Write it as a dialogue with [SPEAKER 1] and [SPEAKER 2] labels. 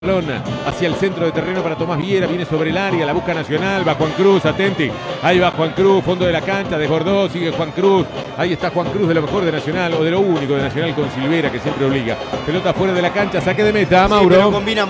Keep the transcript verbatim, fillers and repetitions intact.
[SPEAKER 1] Balón hacia el centro de terreno para Tomás Viera, viene sobre el área, la busca Nacional, va Juan Cruz, atenti, ahí va Juan Cruz, fondo de la cancha, desbordó, sigue Juan Cruz, ahí está Juan Cruz de lo mejor de Nacional, o de lo único de Nacional con Silvera que siempre obliga, pelota fuera de la cancha, saque de meta, Mauro.
[SPEAKER 2] Sí, pero combina